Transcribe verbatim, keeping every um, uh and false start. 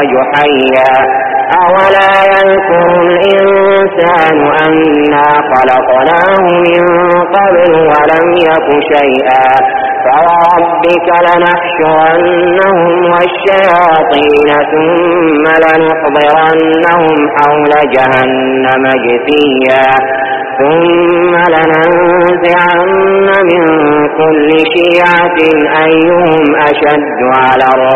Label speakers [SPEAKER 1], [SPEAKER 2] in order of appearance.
[SPEAKER 1] أخرج حيا أولا يذكر الإنسان أنا خلقناه من قبل ولم يك شيئا فوربك لنحشرنهم والشياطين ثم لنحضرنهم حول جهنم جثيا ثم لننزعن من كل شيعة أيهم أشد على